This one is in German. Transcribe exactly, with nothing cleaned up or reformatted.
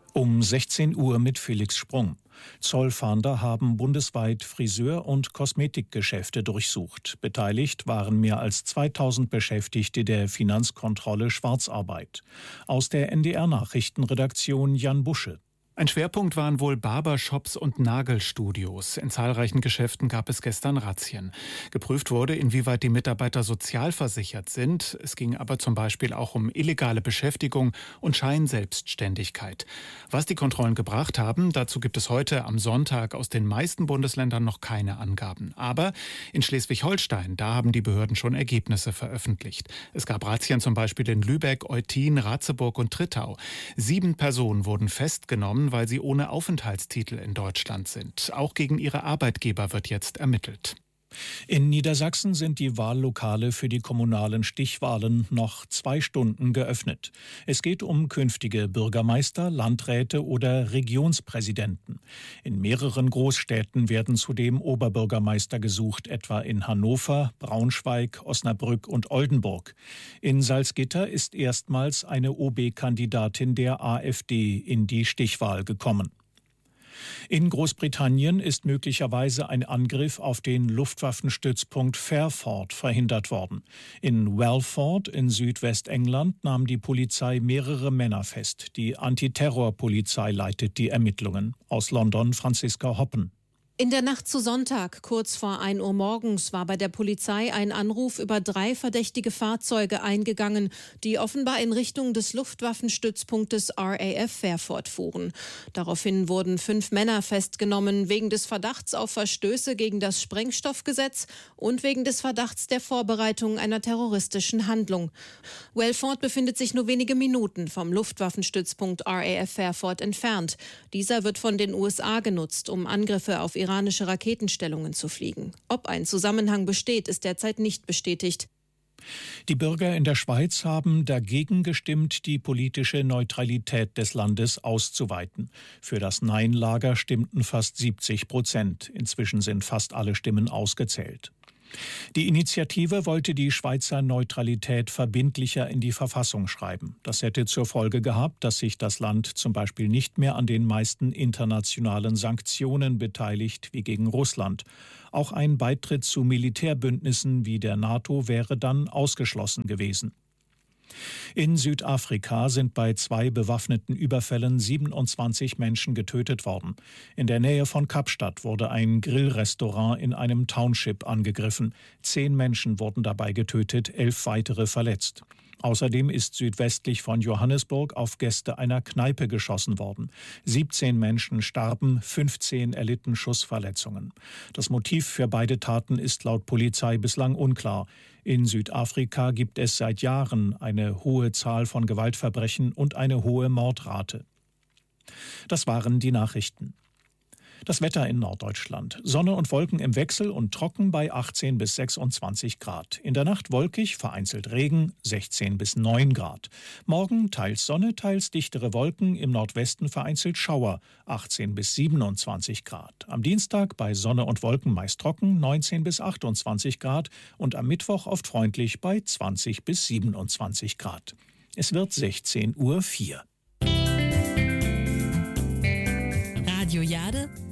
Um sechzehn Uhr mit Felix Sprung. Zollfahnder haben bundesweit Friseur- und Kosmetikgeschäfte durchsucht. Beteiligt waren mehr als zweitausend Beschäftigte der Finanzkontrolle Schwarzarbeit. Aus der N D R-Nachrichtenredaktion Jan Busche. Ein Schwerpunkt waren wohl Barbershops und Nagelstudios. In zahlreichen Geschäften gab es gestern Razzien. Geprüft wurde, inwieweit die Mitarbeiter sozialversichert sind. Es ging aber zum Beispiel auch um illegale Beschäftigung und Scheinselbstständigkeit. Was die Kontrollen gebracht haben, dazu gibt es heute am Sonntag aus den meisten Bundesländern noch keine Angaben. Aber in Schleswig-Holstein, da haben die Behörden schon Ergebnisse veröffentlicht. Es gab Razzien zum Beispiel in Lübeck, Eutin, Ratzeburg und Trittau. Sieben Personen wurden festgenommen, weil sie ohne Aufenthaltstitel in Deutschland sind. Auch gegen ihre Arbeitgeber wird jetzt ermittelt. In Niedersachsen sind die Wahllokale für die kommunalen Stichwahlen noch zwei Stunden geöffnet. Es geht um künftige Bürgermeister, Landräte oder Regionspräsidenten. In mehreren Großstädten werden zudem Oberbürgermeister gesucht, etwa in Hannover, Braunschweig, Osnabrück und Oldenburg. In Salzgitter ist erstmals eine O B-Kandidatin der AfD in die Stichwahl gekommen. In Großbritannien ist möglicherweise ein Angriff auf den Luftwaffenstützpunkt Fairford verhindert worden. In Welford in Südwestengland nahm die Polizei mehrere Männer fest. Die Antiterrorpolizei leitet die Ermittlungen. Aus London Franziska Hoppen. In der Nacht zu Sonntag, kurz vor ein Uhr morgens, war bei der Polizei ein Anruf über drei verdächtige Fahrzeuge eingegangen, die offenbar in Richtung des Luftwaffenstützpunktes R A F Fairford fuhren. Daraufhin wurden fünf Männer festgenommen, wegen des Verdachts auf Verstöße gegen das Sprengstoffgesetz und wegen des Verdachts der Vorbereitung einer terroristischen Handlung. Welford befindet sich nur wenige Minuten vom Luftwaffenstützpunkt R A F Fairford entfernt. Dieser wird von den U S A genutzt, um Angriffe auf iranische Raketenstellungen zu fliegen. Ob ein Zusammenhang besteht, ist derzeit nicht bestätigt. Die Bürger in der Schweiz haben dagegen gestimmt, die politische Neutralität des Landes auszuweiten. Für das Nein-Lager stimmten fast siebzig Prozent. Inzwischen sind fast alle Stimmen ausgezählt. Die Initiative wollte die Schweizer Neutralität verbindlicher in die Verfassung schreiben. Das hätte zur Folge gehabt, dass sich das Land zum Beispiel nicht mehr an den meisten internationalen Sanktionen beteiligt wie gegen Russland. Auch ein Beitritt zu Militärbündnissen wie der NATO wäre dann ausgeschlossen gewesen. In Südafrika sind bei zwei bewaffneten Überfällen siebenundzwanzig Menschen getötet worden. In der Nähe von Kapstadt wurde ein Grillrestaurant in einem Township angegriffen. Zehn Menschen wurden dabei getötet, elf weitere verletzt. Außerdem ist südwestlich von Johannesburg auf Gäste einer Kneipe geschossen worden. siebzehn Menschen starben, fünfzehn erlitten Schussverletzungen. Das Motiv für beide Taten ist laut Polizei bislang unklar. In Südafrika gibt es seit Jahren eine hohe Zahl von Gewaltverbrechen und eine hohe Mordrate. Das waren die Nachrichten. Das Wetter in Norddeutschland. Sonne und Wolken im Wechsel und trocken bei achtzehn bis sechsundzwanzig Grad. In der Nacht wolkig, vereinzelt Regen, sechzehn bis neun Grad. Morgen teils Sonne, teils dichtere Wolken, im Nordwesten vereinzelt Schauer, achtzehn bis siebenundzwanzig Grad. Am Dienstag bei Sonne und Wolken meist trocken, neunzehn bis achtundzwanzig Grad und am Mittwoch oft freundlich bei zwanzig bis siebenundzwanzig Grad. Es wird sechzehn Uhr vier. Radio Jade